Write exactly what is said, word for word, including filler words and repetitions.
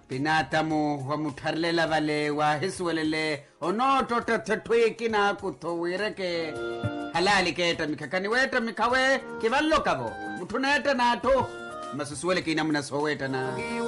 pinatamu wa mutharlela vale wa hiswelele onoto tathethwiki na kuthowire ke halali keta mikakani weta mikawe kivallo kavo muthuneta natho masusuwele kinamuna soweta na